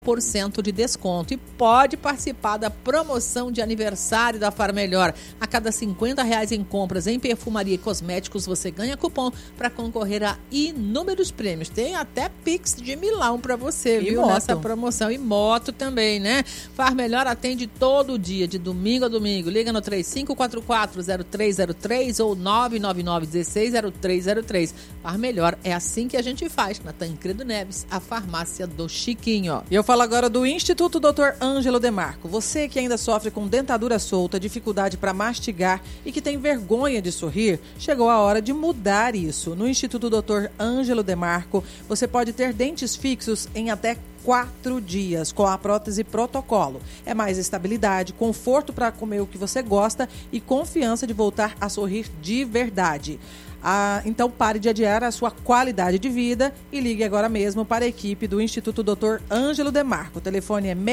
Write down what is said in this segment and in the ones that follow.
de desconto e pode participar da promoção de aniversário da Far Melhor. A cada R$50 em compras em perfumaria e cosméticos, você ganha cupom para concorrer a inúmeros prêmios. Tem até Pix de Milão para você, viu? Nessa promoção. E moto também, né? Far Melhor atende todo dia, de domingo a domingo. Liga no 3544-0303 ou 999-160303. Far Melhor é assim que a gente faz, na Tancredo Neves, a farmácia do Chiquinho. Eu falo agora do Instituto Dr. Ângelo Demarco. Você que ainda sofre com dentadura solta, dificuldade para mastigar e que tem vergonha de sorrir, chegou a hora de mudar isso. No Instituto Dr. Ângelo Demarco, você pode ter dentes fixos em até 4 dias com a prótese protocolo. É mais estabilidade, conforto para comer o que você gosta e confiança de voltar a sorrir de verdade. Então pare de adiar a sua qualidade de vida e ligue agora mesmo para a equipe do Instituto Dr. Ângelo Demarco. O telefone é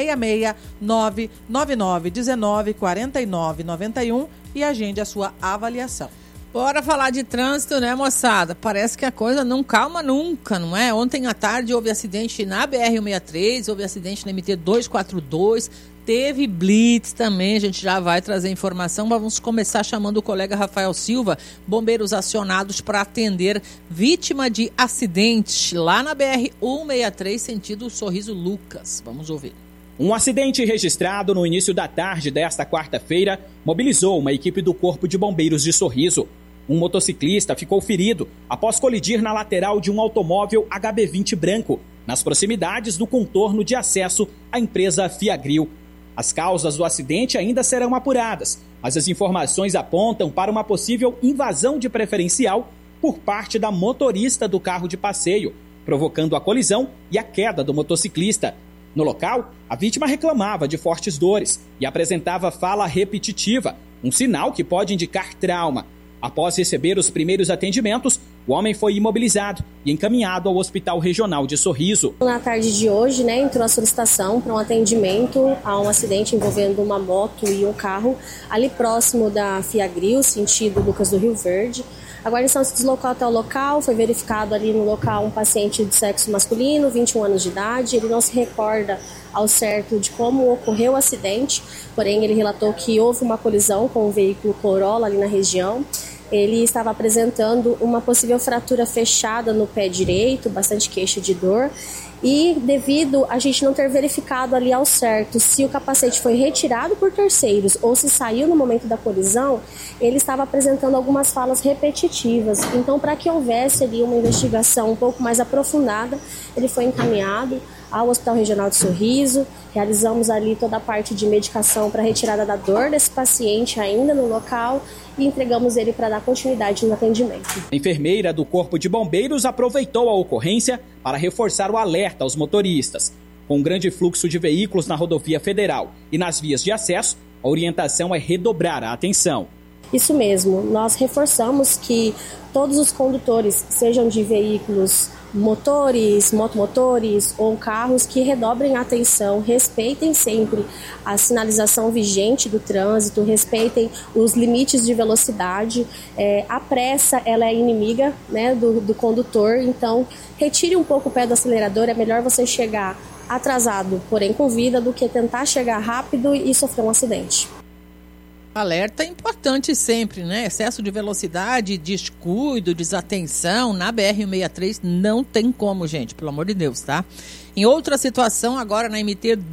66999194991 e agende a sua avaliação. Bora falar de trânsito, né, moçada? Parece que a coisa não calma nunca, não é? Ontem à tarde houve acidente na BR-163, houve acidente na MT-242, teve blitz também, a gente já vai trazer informação. Vamos começar chamando o colega Rafael Silva, bombeiros acionados para atender vítima de acidente lá na BR-163, sentido Sorriso Lucas. Vamos ouvir. Um acidente registrado no início da tarde desta quarta-feira mobilizou uma equipe do Corpo de Bombeiros de Sorriso. Um motociclista ficou ferido após colidir na lateral de um automóvel HB20 branco, nas proximidades do contorno de acesso à empresa Fiagril. As causas do acidente ainda serão apuradas, mas as informações apontam para uma possível invasão de preferencial por parte da motorista do carro de passeio, provocando a colisão e a queda do motociclista. No local, a vítima reclamava de fortes dores e apresentava fala repetitiva, um sinal que pode indicar trauma. Após receber os primeiros atendimentos, o homem foi imobilizado e encaminhado ao Hospital Regional de Sorriso. Na tarde de hoje, entrou a solicitação para um atendimento a um acidente envolvendo uma moto e um carro ali próximo da Fiagril, sentido Lucas do Rio Verde. A guarnição se deslocou até o local, foi verificado ali no local um paciente de sexo masculino, 21 anos de idade. Ele não se recorda ao certo de como ocorreu o acidente, porém ele relatou que houve uma colisão com um veículo Corolla ali na região. Ele estava apresentando uma possível fratura fechada no pé direito, bastante queixa de dor. E devido a gente não ter verificado ali ao certo se o capacete foi retirado por terceiros ou se saiu no momento da colisão, ele estava apresentando algumas falas repetitivas. Então, para que houvesse ali uma investigação um pouco mais aprofundada, ele foi encaminhado ao Hospital Regional de Sorriso. Realizamos ali toda a parte de medicação para retirada da dor desse paciente ainda no local e entregamos ele para dar continuidade no atendimento. A enfermeira do Corpo de Bombeiros aproveitou a ocorrência para reforçar o alerta aos motoristas. Com um grande fluxo de veículos na rodovia federal e nas vias de acesso, a orientação é redobrar a atenção. Isso mesmo, nós reforçamos que todos os condutores, sejam de veículos motores, motomotores ou carros, que redobrem a atenção, respeitem sempre a sinalização vigente do trânsito, respeitem os limites de velocidade. A pressa, ela é inimiga, do condutor, então retire um pouco o pé do acelerador. É melhor você chegar atrasado, porém com vida, do que tentar chegar rápido e sofrer um acidente. Alerta é importante sempre, Excesso de velocidade, descuido, desatenção na BR-163 não tem como, gente, pelo amor de Deus, tá? Em outra situação, agora na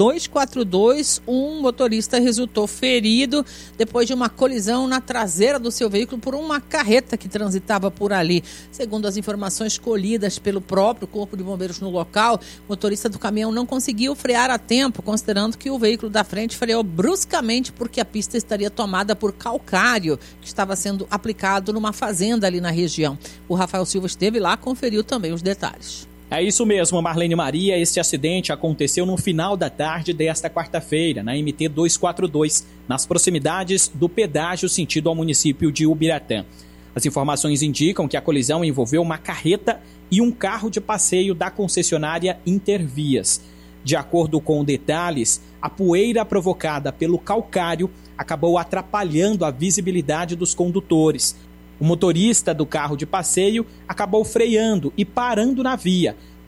MT-242, um motorista resultou ferido depois de uma colisão na traseira do seu veículo por uma carreta que transitava por ali. Segundo as informações colhidas pelo próprio Corpo de Bombeiros no local, o motorista do caminhão não conseguiu frear a tempo, considerando que o veículo da frente freou bruscamente porque a pista estaria tomada por calcário que estava sendo aplicado numa fazenda ali na região. O Rafael Silva esteve lá, conferiu também os detalhes. É isso mesmo, Marlene Maria. Este acidente aconteceu no final da tarde desta quarta-feira, na MT-242, nas proximidades do pedágio sentido ao município de Ubiratã. As informações indicam que a colisão envolveu uma carreta e um carro de passeio da concessionária Intervias. De acordo com detalhes, a poeira provocada pelo calcário acabou atrapalhando a visibilidade dos condutores. O motorista do carro de passeio acabou freando e parando na via.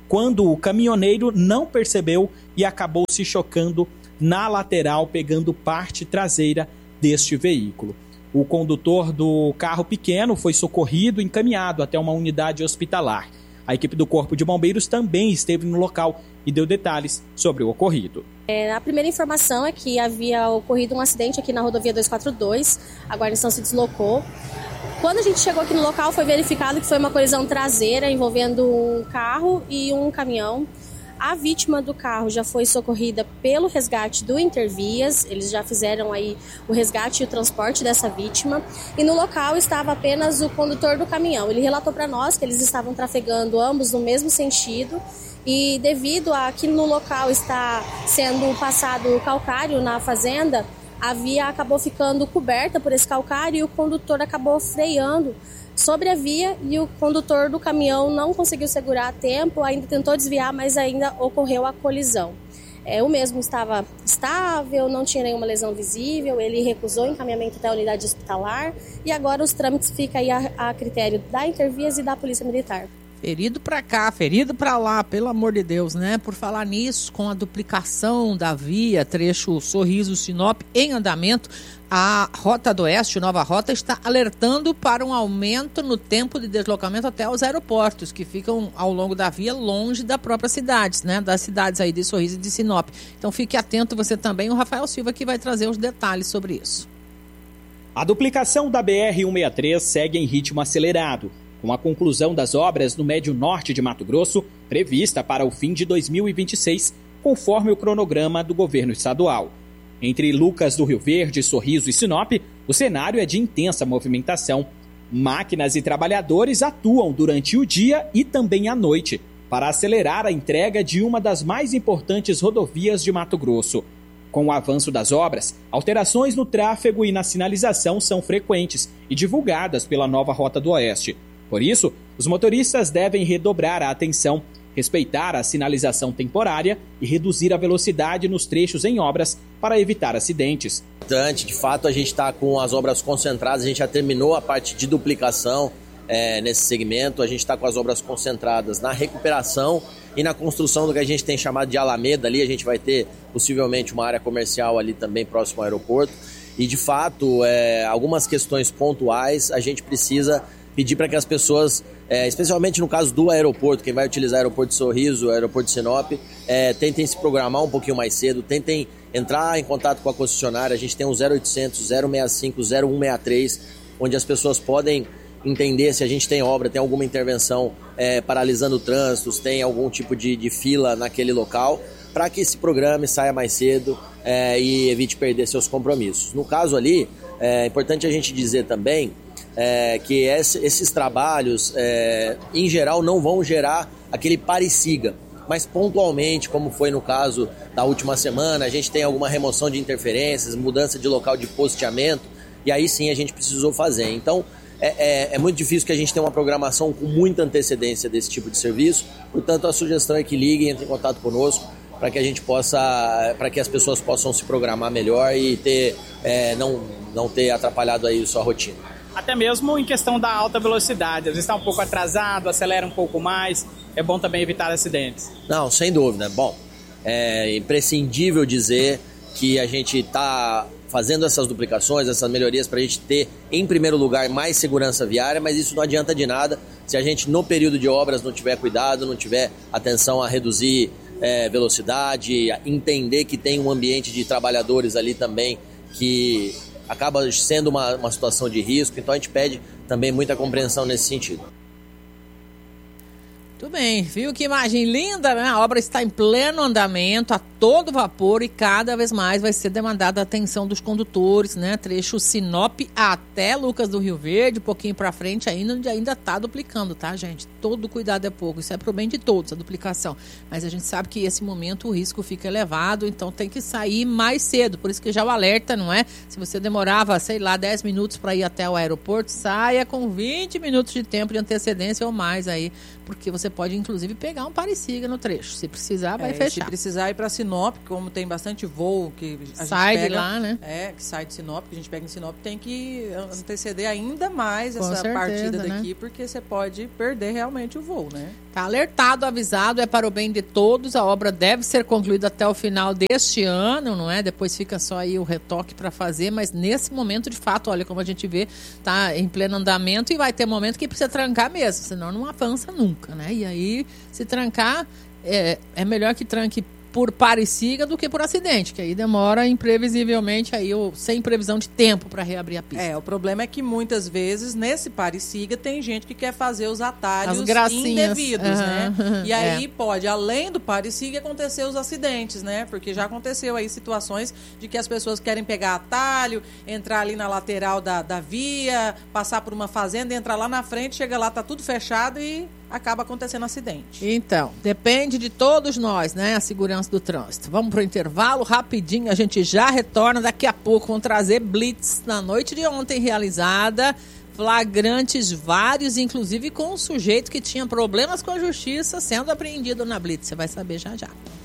quando o caminhoneiro não percebeu e acabou se chocando na lateral, pegando parte traseira deste veículo. O condutor do carro pequeno foi socorrido e encaminhado até uma unidade hospitalar. A equipe do Corpo de Bombeiros também esteve no local e deu detalhes sobre o ocorrido. A primeira informação é que havia ocorrido um acidente aqui na rodovia 242, a guarnição se deslocou. Quando a gente chegou aqui no local, foi verificado que foi uma colisão traseira envolvendo um carro e um caminhão. A vítima do carro já foi socorrida pelo resgate do Intervias, eles já fizeram aí o resgate e o transporte dessa vítima. E no local estava apenas o condutor do caminhão. Ele relatou para nós que eles estavam trafegando ambos no mesmo sentido e devido a que no local está sendo passado calcário na fazenda, a via acabou ficando coberta por esse calcário e o condutor acabou freando sobre a via e o condutor do caminhão não conseguiu segurar a tempo, ainda tentou desviar, mas ainda ocorreu a colisão. O mesmo estava estável, não tinha nenhuma lesão visível, ele recusou o encaminhamento até a unidade hospitalar e agora os trâmites ficam aí a critério da Intervias e da Polícia Militar. Ferido pra cá, ferido pra lá, pelo amor de Deus, né? Por falar nisso, com a duplicação da via, trecho Sorriso-Sinop em andamento, a Rota do Oeste, Nova Rota, está alertando para um aumento no tempo de deslocamento até os aeroportos, que ficam ao longo da via, longe da própria cidade, né? Das cidades aí de Sorriso e de Sinop. Então fique atento você também, o Rafael Silva, que vai trazer os detalhes sobre isso. A duplicação da BR-163 segue em ritmo acelerado, com a conclusão das obras no médio norte de Mato Grosso, prevista para o fim de 2026, conforme o cronograma do governo estadual. Entre Lucas do Rio Verde, Sorriso e Sinop, o cenário é de intensa movimentação. Máquinas e trabalhadores atuam durante o dia e também à noite, para acelerar a entrega de uma das mais importantes rodovias de Mato Grosso. Com o avanço das obras, alterações no tráfego e na sinalização são frequentes e divulgadas pela nova Rota do Oeste. Por isso, os motoristas devem redobrar a atenção, respeitar a sinalização temporária e reduzir a velocidade nos trechos em obras para evitar acidentes. De fato, a gente está com as obras concentradas, a gente já terminou a parte de duplicação nesse segmento, a gente está com as obras concentradas na recuperação e na construção do que a gente tem chamado de Alameda ali, a gente vai ter possivelmente uma área comercial ali também próximo ao aeroporto e de fato, algumas questões pontuais a gente precisa pedir para que as pessoas, especialmente no caso do aeroporto, quem vai utilizar o aeroporto de Sorriso, o aeroporto de Sinop, tentem se programar um pouquinho mais cedo, tentem entrar em contato com a concessionária. A gente tem um 0800 065 0163, onde as pessoas podem entender se a gente tem obra, tem alguma intervenção paralisando o trânsito, se tem algum tipo de fila naquele local, para que esse programa saia mais cedo e evite perder seus compromissos. No caso ali, é importante a gente dizer também que esses trabalhos, em geral, não vão gerar aquele pare-siga, mas pontualmente, como foi no caso da última semana, a gente tem alguma remoção de interferências, mudança de local de posteamento, e aí sim a gente precisou fazer. Então, é muito difícil que a gente tenha uma programação com muita antecedência desse tipo de serviço, portanto, a sugestão é que liguem, entrem em contato conosco, para que a gente para que as pessoas possam se programar melhor e não ter atrapalhado aí a sua rotina. Até mesmo em questão da alta velocidade, às vezes está um pouco atrasado, acelera um pouco mais, é bom também evitar acidentes. Não, sem dúvida. Bom, é imprescindível dizer que a gente está fazendo essas duplicações, essas melhorias para a gente ter, em primeiro lugar, mais segurança viária, mas isso não adianta de nada se a gente, no período de obras, não tiver cuidado, não tiver atenção a reduzir velocidade, a entender que tem um ambiente de trabalhadores ali também que acaba sendo uma situação de risco, então a gente pede também muita compreensão nesse sentido. Muito bem, viu que imagem linda, né? A obra está em pleno andamento, a todo vapor e cada vez mais vai ser demandada a atenção dos condutores, né? Trecho Sinop até Lucas do Rio Verde, um pouquinho para frente ainda está duplicando, tá, gente? Todo cuidado é pouco, isso é pro bem de todos, a duplicação. Mas a gente sabe que esse momento o risco fica elevado, então tem que sair mais cedo, por isso que já o alerta, não é? Se você demorava, 10 minutos para ir até o aeroporto, saia com 20 minutos de tempo de antecedência ou mais aí, porque você pode, inclusive, pegar um pare-siga no trecho. Se precisar, vai fechar. Se precisar ir para Sinop, como tem bastante voo que a sai gente pega, de lá, né? Que sai de Sinop, que a gente pega em Sinop, tem que anteceder ainda mais Com essa certeza, partida daqui, né? porque você pode perder realmente o voo, né? Tá alertado, avisado, é para o bem de todos. A obra deve ser concluída até o final deste ano, não é? Depois fica só aí o retoque para fazer, mas nesse momento, de fato, olha, como a gente vê, tá em pleno andamento e vai ter momento que precisa trancar mesmo, senão não avança nunca, né? E aí, se trancar, é melhor que tranque por pare-siga do que por acidente, que aí demora imprevisivelmente, aí, sem previsão de tempo para reabrir a pista. O problema é que muitas vezes, nesse pare-siga, tem gente que quer fazer os atalhos indevidos, né? E aí pode, além do pare-siga, acontecer os acidentes, né? Porque já aconteceu aí situações de que as pessoas querem pegar atalho, entrar ali na lateral da via, passar por uma fazenda, entrar lá na frente, chega lá, tá tudo fechado e acaba acontecendo acidente. Então, depende de todos nós, né? A segurança do trânsito. Vamos pro intervalo, rapidinho, a gente já retorna. Daqui a pouco vamos trazer blitz na noite de ontem realizada. Flagrantes vários, inclusive com um sujeito que tinha problemas com a justiça sendo apreendido na blitz. Você vai saber já já.